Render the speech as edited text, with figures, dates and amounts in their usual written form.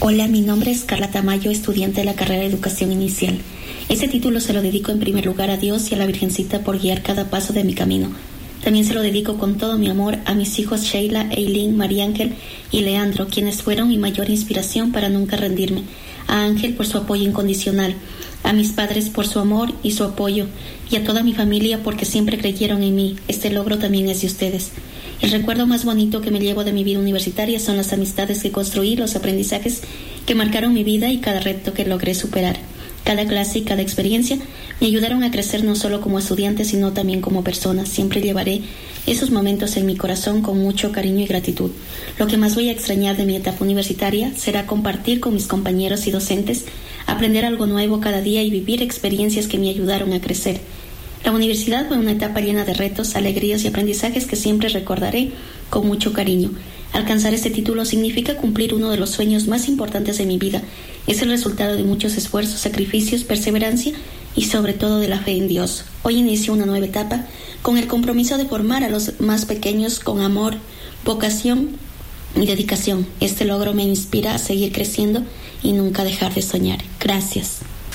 Hola, mi nombre es Carla Tamayo, estudiante de la carrera de Educación Inicial. Este título se lo dedico en primer lugar a Dios y a la Virgencita por guiar cada paso de mi camino. También se lo dedico con todo mi amor a mis hijos Sheila, Eileen, María Ángel y Leandro, quienes fueron mi mayor inspiración para nunca rendirme. A Ángel por su apoyo incondicional, a mis padres por su amor y su apoyo, y a toda mi familia porque siempre creyeron en mí. Este logro también es de ustedes. El recuerdo más bonito que me llevo de mi vida universitaria son las amistades que construí, los aprendizajes que marcaron mi vida y cada reto que logré superar. Cada clase y cada experiencia me ayudaron a crecer no solo como estudiante, sino también como persona. Siempre llevaré esos momentos en mi corazón con mucho cariño y gratitud. Lo que más voy a extrañar de mi etapa universitaria será compartir con mis compañeros y docentes, aprender algo nuevo cada día y vivir experiencias que me ayudaron a crecer. La universidad fue una etapa llena de retos, alegrías y aprendizajes que siempre recordaré con mucho cariño. Alcanzar este título significa cumplir uno de los sueños más importantes de mi vida. Es el resultado de muchos esfuerzos, sacrificios, perseverancia y sobre todo de la fe en Dios. Hoy inicio una nueva etapa con el compromiso de formar a los más pequeños con amor, vocación y dedicación. Este logro me inspira a seguir creciendo y nunca dejar de soñar. Gracias.